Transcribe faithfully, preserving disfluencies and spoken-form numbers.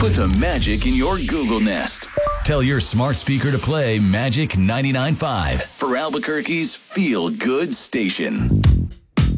Put the magic in your Google Nest. Tell your smart speaker to play Magic ninety-nine point five for Albuquerque's Feel Good Station.